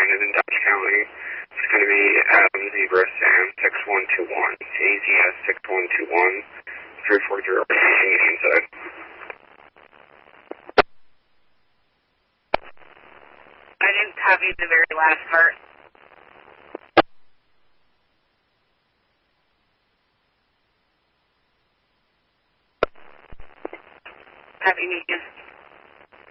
is in Dodge County. It's going to be Adam Zebra Sam 6121. AZS 6121. 340 inside. I didn't copy the very last part. Happy Weekend.